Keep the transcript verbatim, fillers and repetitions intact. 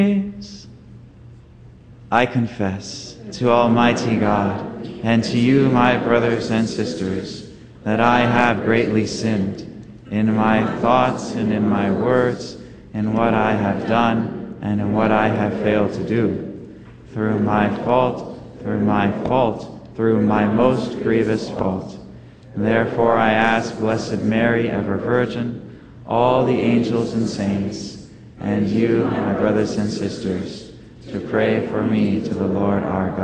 I confess to Almighty God and to you, my brothers and sisters, that I have greatly sinned in my thoughts and in my words, in what I have done and in what I have failed to do, through my fault, through my fault, through my most grievous fault. Therefore I ask Blessed Mary, ever Virgin, all the angels and saints, and you, my brothers and sisters, to pray for me to the Lord our God.